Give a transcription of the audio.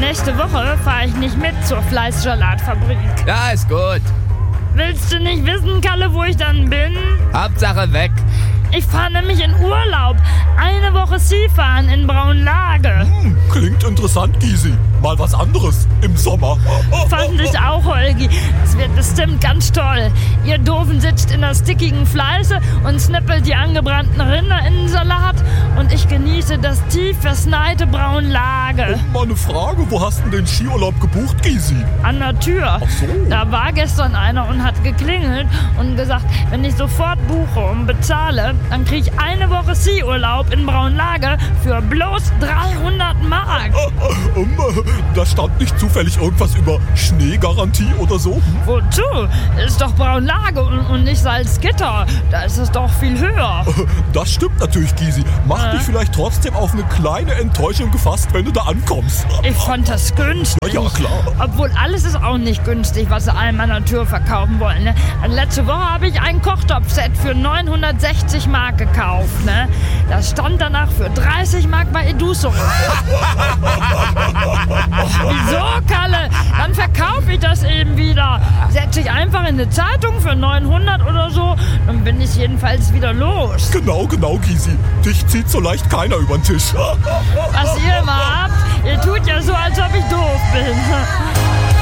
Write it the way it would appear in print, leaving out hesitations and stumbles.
nächste Woche fahre ich nicht mit zur Fleischsalatfabrik. Ja, ist gut. Willst du nicht wissen, Kalle, wo ich dann bin? Hauptsache weg. Ich fahre nämlich in Urlaub. Eine Woche Skifahren in Braunlage. Klingt interessant, Gysi. Mal was anderes im Sommer. Fand ich auch, Holgi. Das wird bestimmt ganz toll. Ihr Doofen sitzt in der stickigen Fleiße und schnippelt die angebrannten Rinder in den Salat. Und ich genieße das tief verschneite Braunlage. Mal eine Frage, wo hast du den Skiurlaub gebucht, Gysi? An der Tür. Ach so. Da war gestern einer und hat geklingelt und gesagt, wenn ich sofort buche und bezahle, dann kriege ich eine Woche Skiurlaub in Braunlage für bloß 300 Mark. Da stand nicht zufällig irgendwas über Schneegarantie oder so? Wozu? Ist doch Braunlage und nicht Salzgitter. Da ist es doch viel höher. Das stimmt natürlich, Gysi. Mach dich vielleicht trotzdem auf eine kleine Enttäuschung gefasst, wenn du da ankommst. Ich fand das günstig. Ja, klar. Obwohl alles ist auch nicht günstig, was sie einem an der Tür verkaufen wollen. Ne? Letzte Woche habe ich ein Kochtopfset für 960 Mark gekauft. Ne? Das stand danach für 30 Mark bei Eduso. Wieso, Kalle? Dann verkaufe ich das eben wieder. Setze ich einfach in eine Zeitung für 900 oder so, dann bin ich jedenfalls wieder los. Genau, Gysi. Dich zieht so leicht keiner über den Tisch. Was ihr immer habt, ihr tut ja so, als ob ich doof bin.